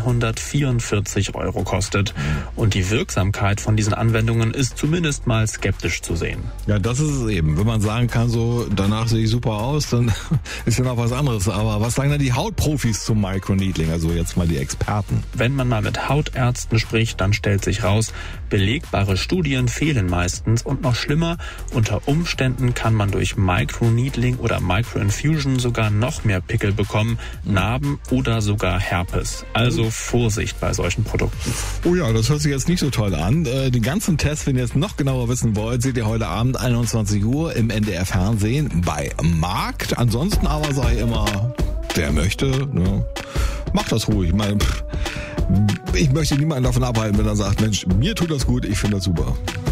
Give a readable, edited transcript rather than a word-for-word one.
344 € kostet. Und die Wirksamkeit von diesen Anwendungen ist zumindest mal skeptisch zu sehen. Ja, das ist es eben. Wenn man sagen kann, so danach sehe ich super aus, dann ist ja noch was anderes. Aber was sagen denn die Hautprofis zum Microneedling? Also jetzt mal die Experten. Wenn man mal mit Hautärzten spricht, dann stellt sich raus, belegbare Studien fehlen meistens und noch schlimmer, unter Umständen kann man durch Microneedling oder Microinfusion sogar noch mehr Pickel bekommen, Narben oder sogar Herpes. Also Vorsicht bei solchen Produkten. Oh ja, das hört sich jetzt nicht so toll an. Den ganzen Test, wenn ihr jetzt noch genauer wissen wollt, seht ihr heute Abend 21 Uhr im NDR Fernsehen bei Markt. Ansonsten aber sei immer, der möchte, ne, macht das ruhig. Ich möchte niemanden davon abhalten, wenn er sagt, Mensch, mir tut das gut, ich finde das super.